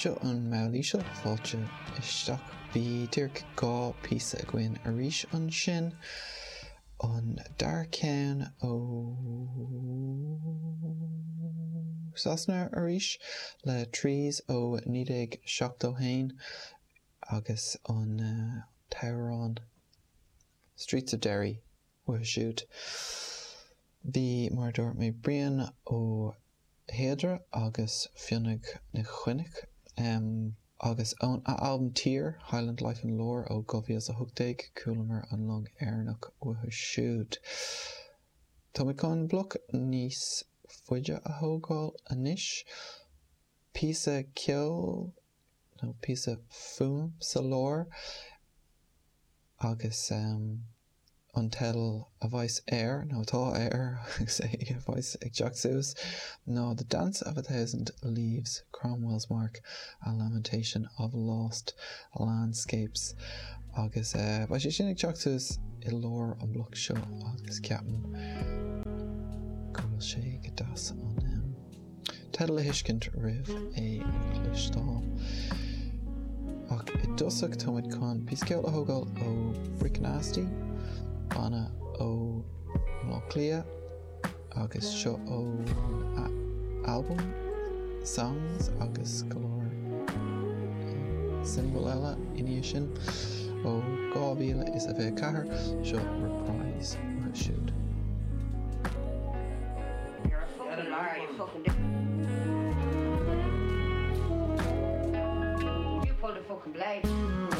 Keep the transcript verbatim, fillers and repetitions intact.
Seo an meilísio fáilte isteach bhí tíorc gá píosa a gcuin arís an sin an darcén ó Sasna arís le trís ó nídéag seachtó hain agus an uh, Tyrone Streets of Derry wa siúd. Bhí mar dúirt mé brian ó Héadra agus fionnig na chuinnic um, agus an album Tír Highland Life and Lore ó Govias a Hugdeig Cúlamar an Long Airnach wa siúd. Tá mé con bloc níos fuide a hógáil anis píosa ceol no píosa fum sa lór agus um, an tel a bhais air no tá air sé a bhais ag teachtús no The Dance of a Thousand Leaves, Cromwell's Mark, A Lamentation of Lost Landscapes agus uh, bhais sé sin ag teachtús I lór an bloc seo agus ceapan Gúil sé go das an um, Tedal a hiiscint rih é Listáil ach I dosach táid chun písceil a hógáil ó Bricknasty Anna ó Lochlia agus seo ó album songs agus golóir symbol eile iní sin ó gá mhíle is a bheith cahar seo reprise wa siúd. You pulled a fucking blade.